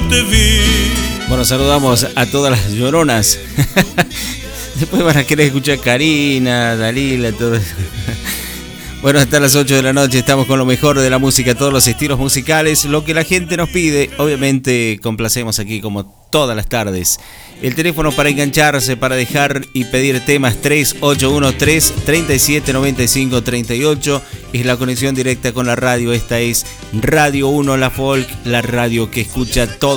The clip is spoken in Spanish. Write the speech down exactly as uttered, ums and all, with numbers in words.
te vi. Bueno, saludamos a todas las lloronas. Después van a querer escuchar Karina, Dalila, todo eso. Bueno, hasta las ocho de la noche estamos con lo mejor de la música, todos los estilos musicales, lo que la gente nos pide. Obviamente complacemos aquí como todas las tardes. El teléfono para engancharse, para dejar y pedir temas tres ocho uno tres, tres siete nueve cinco tres ocho. Es la conexión directa con la radio. Esta es Radio uno La Folk, la radio que escucha todo.